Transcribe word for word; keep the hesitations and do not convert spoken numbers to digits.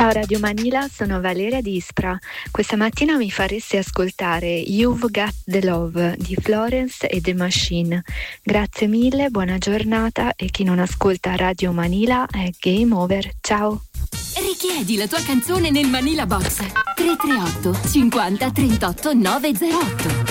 Ciao Radio Manila, sono Valeria di Ispra. Questa mattina mi faresti ascoltare You've Got the Love di Florence e The Machine. Grazie mille, buona giornata e chi non ascolta Radio Manila è game over. Ciao! Richiedi la tua canzone nel Manila Box tre tre otto cinquanta trentotto novecentotto.